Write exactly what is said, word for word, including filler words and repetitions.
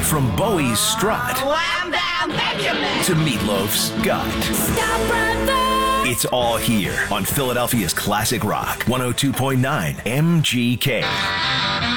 From Bowie's strut Wham, bam, Benjamin. to Meatloaf's gut. Stop right there. It's all here on Philadelphia's Classic Rock, one oh two point nine M G K.